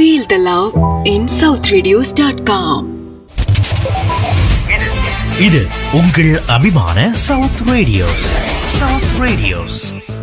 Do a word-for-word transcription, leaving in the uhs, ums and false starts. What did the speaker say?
Feel the love in south radios dot com. இது உங்கள் அபிமான சவுத் ரேடியோஸ். South radios.